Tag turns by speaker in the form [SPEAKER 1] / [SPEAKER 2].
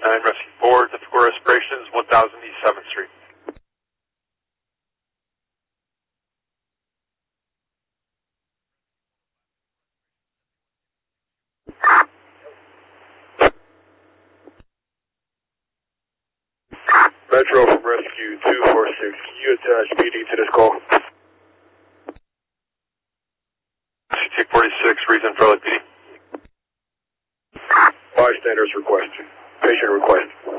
[SPEAKER 1] Rescue 4, difficult respirations, 1000 East 7th Street.
[SPEAKER 2] Metro from Rescue 246, can you attach PD to this call?
[SPEAKER 1] CT-46, reason for LAPD.
[SPEAKER 2] Bystanders request. Patient request.